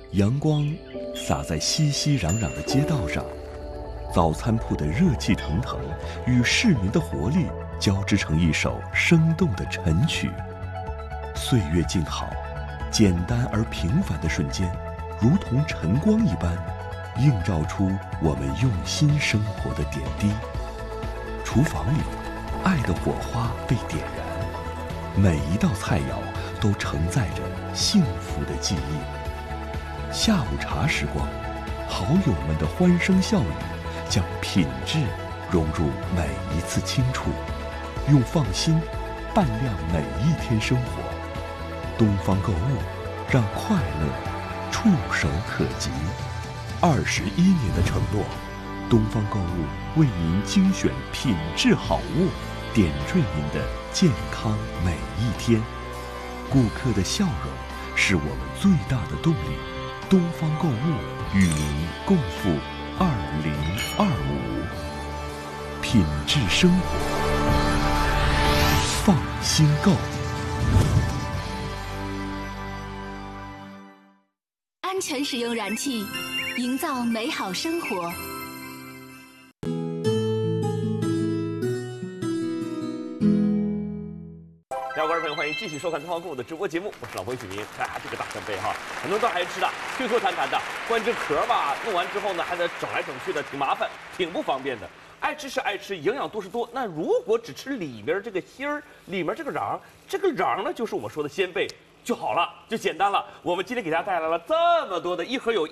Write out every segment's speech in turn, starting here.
阳光洒在熙熙攘攘的街道上，早餐铺的热气腾腾与市民的活力交织成一首生动的晨曲。岁月静好，简单而平凡的瞬间，如同晨光一般，映照出我们用心生活的点滴。厨房里，爱的火花被点燃，每一道菜肴都承载着幸福的记忆。下午茶时光，好友们的欢声笑语，将品质融入每一次轻触，用放心伴亮每一天生活。东方购物，让快乐触手可及。21年的承诺，东方购物为您精选品质好物，点缀您的健康每一天。顾客的笑容是我们最大的动力。东方购物与您共赴2025，品质生活，放心购。 安全使用燃气，营造美好生活。 各位观众朋友，欢迎继续收看东方购物的直播节目，我是老朋友许明。这个大扇贝哈，很多人都爱吃的，Q Q 弹弹的，关这壳吧，弄完之后呢，还得整来整去的，挺麻烦，挺不方便的。爱吃是爱吃，营养都是多。那如果只吃里面这个芯儿，里面这个瓤，这个瓤呢，就是我们说的鲜贝。就好了，就简单了。我们今天给大家带来了这么多的，一盒有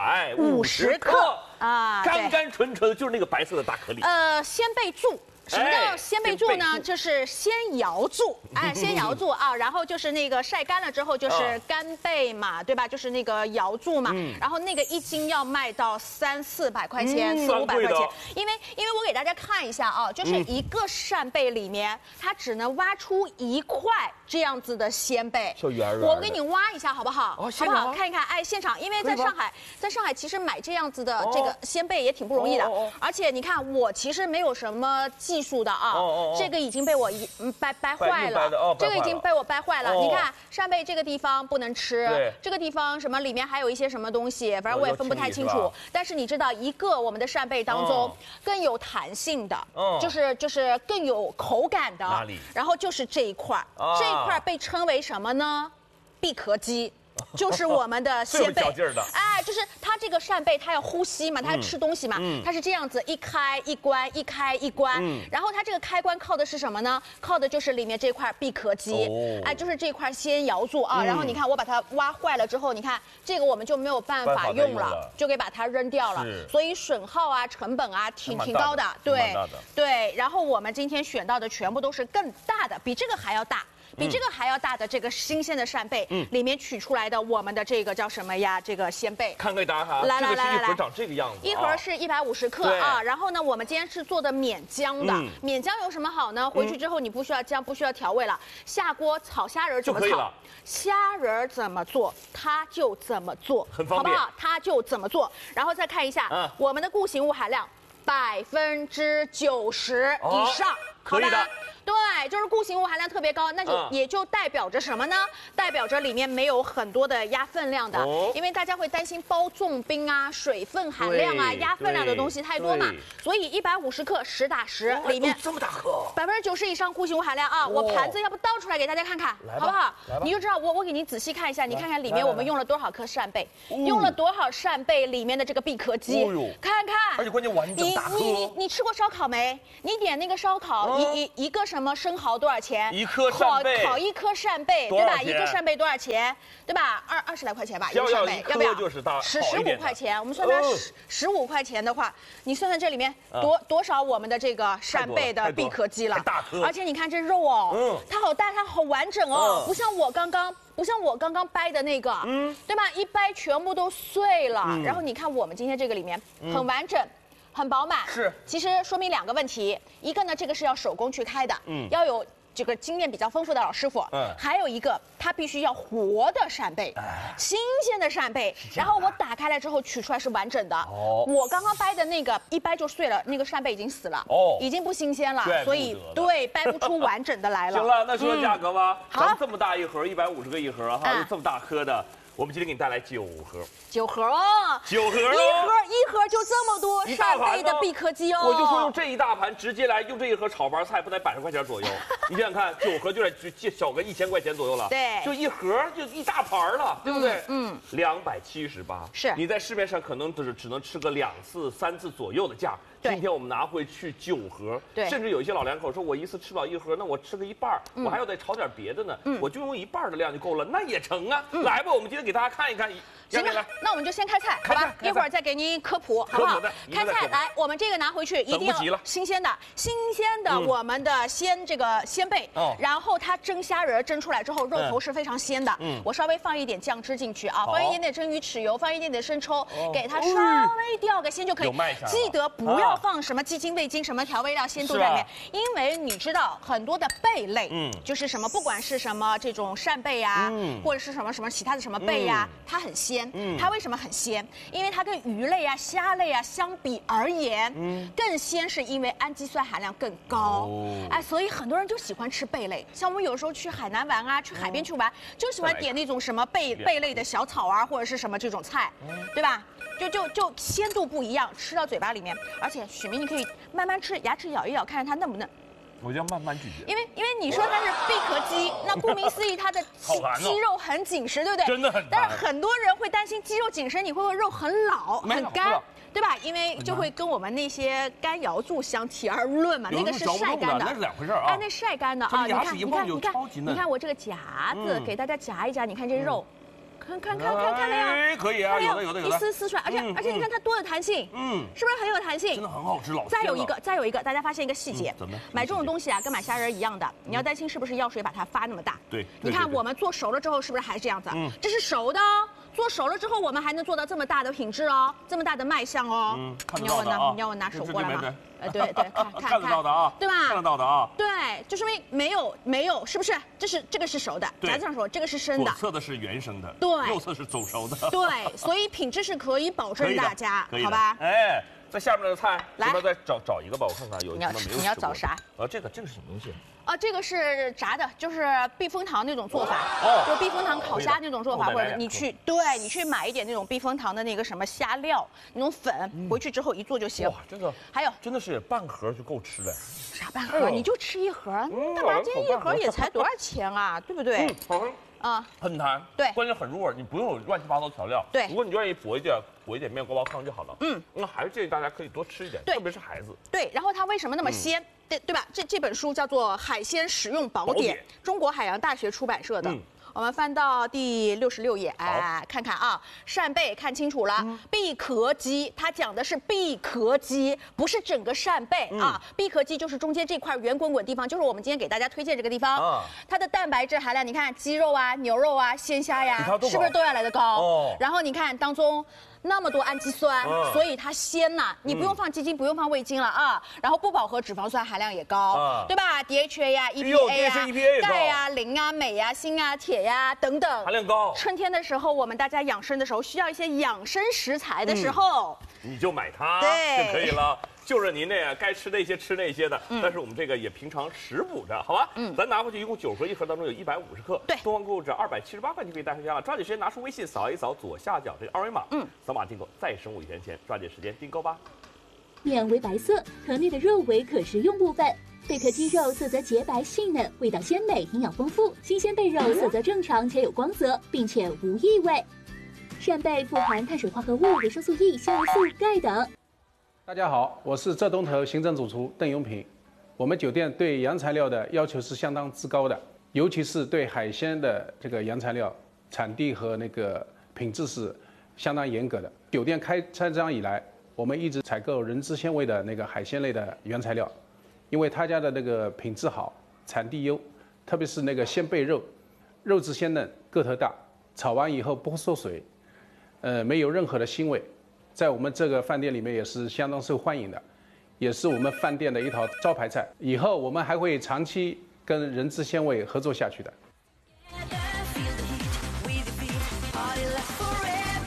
150克啊，干干纯纯的，就是那个白色的大颗粒。 鲜贝柱。什么叫鲜贝柱呢？就是先摇柱，先摇柱啊，然后就是那个晒干了之后就是干贝嘛，对吧？就是那个摇柱嘛，然后那个1斤要卖到300-400块钱，400-500块钱。因为我给大家看一下啊，就是一个扇贝里面它只能挖出1块这样子的鲜贝， 小圆圆。 我给你挖一下好不好？好不好？看一看，现场，因为在上海其实买这样子的这个鲜贝也挺不容易的，而且你看我其实没有什么技术的啊，这个已经被我掰坏了，这个已经被我掰坏了。你看扇贝这个地方不能吃，这个地方什么里面还有一些什么东西，反正我也分不太清楚。但是你知道，一个我们的扇贝当中更有弹性的，就是更有口感的， 哪里？ 然后就是这一块，这一块被称为什么呢？闭壳肌。就是我们的鲜贝，就是它这个扇贝，它要呼吸嘛，它要吃东西嘛，它是这样子一开一关，一开一关，然后它这个开关靠的是什么呢？靠的就是里面这块闭壳肌，就是这块先摇住啊，然后你看我把它挖坏了之后，你看这个我们就没有办法用了，就给把它扔掉了，所以损耗啊、成本啊挺高的，对，然后我们今天选到的全部都是更大的，比这个还要大。比这个还要大的这个新鲜的扇贝，里面取出来的我们的这个叫什么呀？这个鲜贝。 看给大家看，来，一盒长这个样子， 一盒是150克啊。然后呢，我们今天是做的免浆的，免浆有什么好呢？回去之后你不需要姜，不需要调味了，下锅炒虾仁怎么炒？虾仁怎么做，它就怎么做， 很方便， 好不好？它就怎么做。然后再看一下我们的固形物含量90%以上， 可以的。 对，就是固形物含量特别高，那也就代表着什么呢？代表着里面没有很多的压分量的，因为大家会担心包重冰啊、水分含量啊、压分量的东西太多嘛，所以150克10打10，里面这么大颗 ，90%以上固形物含量啊！我盘子要不倒出来给大家看看，好不好？你就知道我给你仔细看一下，你看看里面我们用了多少颗扇贝，用了多少扇贝里面的这个闭壳肌，看看， 而且关键完整大颗。 你吃过烧烤没？你点那个烧烤一个什么生蚝多少钱 ？1颗扇贝， 烤1颗扇贝，对吧？1颗扇贝多少钱？对吧？20来块钱吧，一个扇贝，要不要 ？就是大 15块钱。我们算它15块钱的话，你算算这里面多少我们的这个扇贝的闭壳肌了？ 大颗， 而且你看这肉哦，它好大，它好完整哦，不像我刚刚掰的那个，对吧？一掰全部都碎了。然后你看我们今天这个里面很完整。很饱满，其实说明2个问题，一个呢，这个是要手工去开的，要有这个经验比较丰富的老师傅，还有一个它必须要活的扇贝，新鲜的扇贝，然后我打开来之后取出来是完整的。我刚刚掰的那个一掰就碎了，那个扇贝已经死了，已经不新鲜了，所以掰不出完整的来了。 行了，那说价格吧，咱这么大一盒，150个一盒哈，这么大颗的。 我们今天给你带来9盒 ，9盒哦 ，9盒一盒就这么多扇贝的碧壳鸡哦。 我就说用这一大盘直接来用这一盒炒盘菜，不得100块钱左右？你想想看，9盒就得小个1000块钱左右了。 对， 就一盒就一大盘了，对不对？278， 是你在市面上可能只能吃个2次、3次左右的价。今天我们拿回去9盒，甚至有一些老两口说，我一次吃不了1盒，那我吃个一半，我还要再炒点别的呢，我就用一半的量就够了，那也成啊。来吧，我们今天给大家看一看。 行吧，那我们就先开菜，好吧？一会儿再给您科普，好不好？开菜来，我们这个拿回去一定要新鲜的，我们的鲜贝，然后它蒸虾仁蒸出来之后，肉头是非常鲜的。我稍微放一点酱汁进去啊，放一点点蒸鱼豉油，放一点点生抽，给它稍微调个鲜就可以。记得不要放什么鸡精、味精什么调味料、鲜度在里面，因为你知道很多的贝类，就是什么不管是什么这种扇贝呀，或者是什么其他的什么贝呀，它很鲜。它为什么很鲜？因为它跟鱼类啊、虾类啊相比而言，更鲜，是因为氨基酸含量更高。哎，所以很多人就喜欢吃贝类。像我们有时候去海南玩啊，去海边去玩，就喜欢点那种什么贝类的小炒啊，或者是什么这种菜，对吧？就鲜度不一样，吃到嘴巴里面，而且许明你可以慢慢吃，牙齿咬一咬，看看它嫩不嫩。 我就要慢慢咀嚼， 因为你说它是贝壳鸡，那顾名思义，它的肌肉很紧实，对不对？ 真的很。 但是很多人会担心肌肉紧实，你会不会肉很老、很干，对吧？因为就会跟我们那些干瑶柱相提而论嘛，那个是晒干的， 那是2回事啊。 哎，那晒干的啊，你看我这个夹子给大家夹一夹，你看这肉。看了呀， 可以啊，有的， 一丝撕出来，而且你看它多有弹性，是不是很有弹性？ 真的很好吃，老。 再有一个，大家发现一个细节，买这种东西啊，跟买虾仁一样的，你要担心是不是药水把它发那么大。 对， 你看我们做熟了之后，是不是还是这样子？这是熟的哦。做熟了之后，我们还能做到这么大的品质哦，这么大的卖相哦。你要我拿手过来吗？对， 看得到的啊， 对吧？ 看得到的啊。 对，就是因为没有，是不是？这个是熟的，夹子上说这个是生的， 左侧的是原生的， 对， 右侧是走熟的， 对，所以品质是可以保证大家，好吧？ 哎，在下面的菜，来，再找一个吧，我看看有什么没有。 你要找啥？ 这个是什么东西？ 这个是炸的，就是避风塘那种做法，就避风塘烤虾那种做法，或者你去买一点那种避风塘的那个什么虾料那种粉，回去之后一做就行。哇， 这个还有真的是半盒就够吃的。 啥半盒？你就吃一盒，大麻煎一盒也才多少钱啊？对不对？ 好吃。很弹， 对， 关键很入味，你不用有乱七八糟调料。 对， 如果你愿意裹一点面锅包糠就好了。那还是建议大家可以多吃一点，特别是孩子。 对，然后它为什么那么鲜？对吧？这本书叫做《海鲜使用宝典》，中国海洋大学出版社的。我们翻到第66页，哎，看看啊，扇贝看清楚了，碧壳鸡，它讲的是碧壳鸡，不是整个扇贝啊。碧壳鸡就是中间这块圆滚滚地方，就是我们今天给大家推荐这个地方。它的蛋白质含量，你看鸡肉啊、牛肉啊、鲜虾呀，是不是都要来得高？然后你看当中。那么多氨基酸，所以它鲜呐。你不用放鸡精，不用放味精了啊。然后不饱和脂肪酸含量也高，对吧 ？DHA 呀、EPA 呀、钙呀、磷啊、镁呀、锌啊、铁呀等等， 含量高。 春天的时候，我们大家养生的时候需要一些养生食材的时候， 你就买它就可以了。就是您这该吃那些吃那些的，但是我们这个也平常食补着，好吧？咱拿回去一共9盒，一盒当中有150克。 对， 东方购物只278块就可以带回家了。抓紧时间拿出微信扫一扫左下角这个二维码，扫码订购再省5元钱，抓紧时间订购吧。 面为白色，壳内的肉为可食用部分。贝壳鸡肉色泽洁白细嫩，味道鲜美，营养丰富。新鲜贝肉色泽正常且有光泽，并且无异味。扇贝富含碳水化合物、维生素 E、纤维素、钙等。 大家好，我是浙东头行政主厨邓永平。我们酒店对原材料的要求是相当之高的，尤其是对海鲜的这个原材料产地和那个品质是相当严格的。酒店开张以来，我们一直采购人资纤维的那个海鲜类的原材料，因为他家的那个品质好，产地优，特别是那个鲜贝肉，肉质鲜嫩，个头大，炒完以后不缩水，没有任何的腥味。在我们这个饭店里面也是相当受欢迎的，也是我们饭店的一套招牌菜。以后我们还会长期跟人资纤维合作下去的。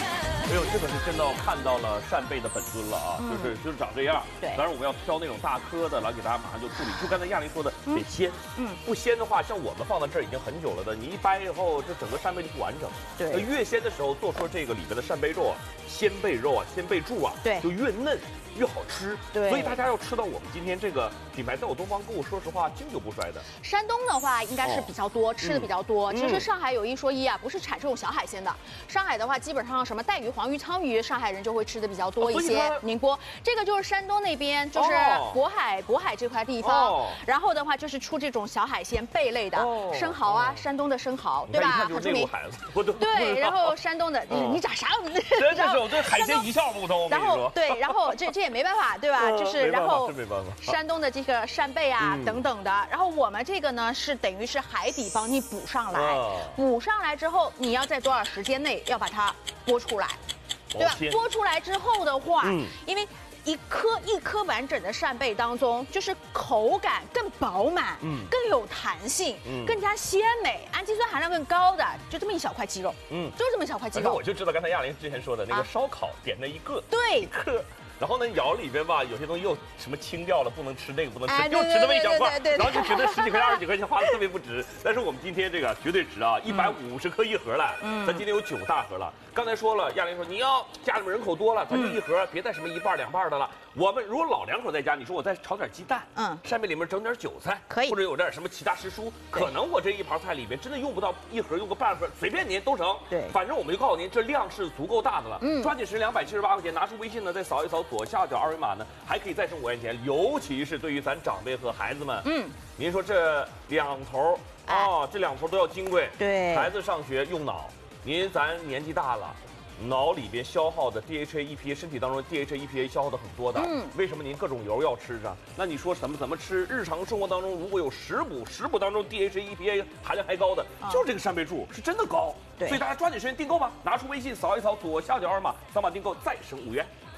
哎呦，这可是真的看到了扇贝的本尊了啊！就是长这样。 对。 当然我们要挑那种大颗的，然后给大家马上就处理。就刚才亚玲说的，得鲜。不鲜的话，像我们放在这儿已经很久了的，你一掰以后，这整个扇贝就不完整。 对。 越鲜的时候做出这个里边的扇贝肉啊，鲜贝肉啊，鲜贝柱啊， 对， 就越嫩。越好吃， 对， 所以大家要吃到我们今天这个品牌，在我东方购物，说实话经久不衰的。 山东的话应该是比较多，吃的比较多。其实上海有一说一啊，不是产这种小海鲜的。上海的话，基本上什么带鱼、黄鱼、鲳鱼，上海人就会吃的比较多一些。宁波这个就是山东那边，就是渤海这块地方。然后的话就是出这种小海鲜贝类的，生蚝啊，山东的生蚝，对吧？ 他出名孩子，我都对，然后山东的，你长啥？ 真的是我对海鲜一窍不通。 然后对，然后这也没办法，对吧？就是然后山东的这个扇贝啊等等的，然后我们这个呢是等于是海底帮你补上来，补上来之后你要在多少时间内要把它剥出来，对吧？剥出来之后的话，因为一颗完整的扇贝当中，就是口感更饱满，更有弹性，更加鲜美，氨基酸含量更高的，就这么一小块鸡肉，就是这么一小块鸡肉。 我就知道刚才亚玲之前说的那个烧烤点那一个， 对， 一颗。然后呢，咬里边吧，有些东西又什么清掉了，不能吃，那个不能吃，又吃那么一小块，然后就觉得10几块钱、20几块钱花的特别不值。但是我们今天这个绝对值啊，150克一盒了，咱今天有9大盒了。刚才说了，亚玲说你要家里面人口多了，咱就一盒，别再什么1半2半的了。我们如果老2口在家，你说我再炒点鸡蛋，扇贝里面整点韭菜， 可以， 或者有点什么其他时蔬，可能我这一盘菜里面真的用不到一盒，用个半盒，随便您都成。 对， 反正我们就告诉您，这量是足够大的了。抓紧时间278块钱，拿出微信呢，再扫一扫左下角二维码呢，还可以再剩5元钱。尤其是对于咱长辈和孩子们，您说这2头这2头都要金贵。 对， 孩子上学用脑，咱年纪大了。脑里边消耗的 DHA EPA， 身体当中 DHA EPA 消耗的很多的。为什么您各种油要吃着？那你说怎么吃？日常生活当中如果有食补当中 DHA EPA 含量还高的，就是这个扇贝柱是真的高。所以大家抓紧时间订购吧，拿出微信扫一扫左下角二维码，扫码订购再省5元。